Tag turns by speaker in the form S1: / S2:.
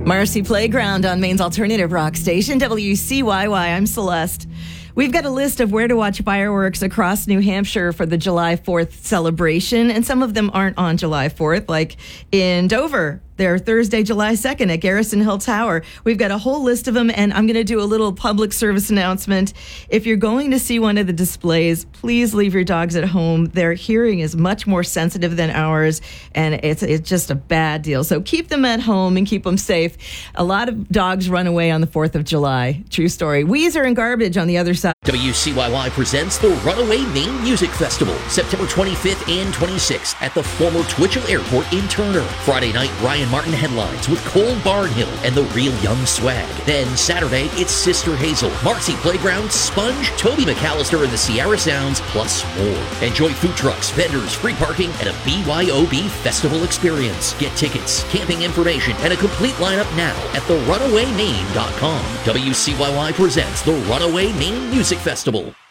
S1: Marcy Playground on Maine's alternative rock station, WCYY. I'm Celeste. We've got a list of where to watch fireworks across New Hampshire for the July 4th celebration, and some of them aren't on July 4th, like in Dover. They're Thursday, July 2nd at Garrison Hill Tower. We've got a whole list of them, and I'm going to do a little public service announcement. If you're going to see one of the displays, please leave your dogs at home. Their hearing is much more sensitive than ours, and it's just a bad deal. So keep them at home and keep them safe. A lot of dogs run away on the 4th of July. True story. Weezer and Garbage on the other side.
S2: WCYY presents the Runaway Maine Music Festival, September 25th and 26th at the former Twitchell Airport in Turner. Friday night, Ryan Martin headlines with Cole Barnhill and the Real Young Swag. Then Saturday, it's Sister Hazel, Marcy Playground, Sponge, Toby McAllister and the Sierra Sounds, plus more. Enjoy food trucks, vendors, free parking, and a BYOB festival experience. Get tickets, camping information, and a complete lineup now at therunawaymaine.com. WCYY presents the Runaway Maine Music Festival.